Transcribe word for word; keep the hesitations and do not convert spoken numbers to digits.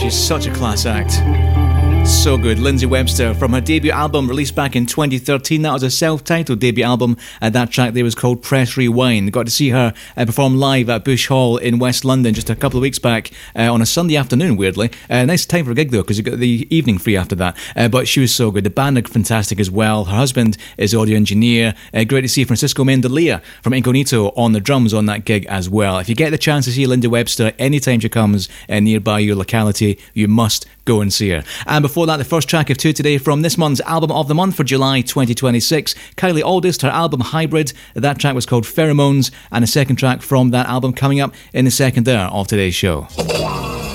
She's such a class act. So good. Lindsay Webster from her debut album released back in twenty thirteen. That was a self-titled debut album, and that track there was called Press Rewind. Got to see her uh, perform live at Bush Hall in West London just a couple of weeks back uh, on a Sunday afternoon, weirdly. Uh, nice time for a gig though, because you got the evening free after that. Uh, but she was so good. The band are fantastic as well. Her husband is audio engineer. Uh, great to see Francisco Mendelia from Incognito on the drums on that gig as well. If you get the chance to see Linda Webster anytime she comes uh, nearby your locality, you must go and see her. And before that, the first track of two today from this month's Album of the Month for July twenty twenty-six. Kylie Aldist, her album Hybrid. That track was called Pheromones, and a second track from that album coming up in the second hour of today's show.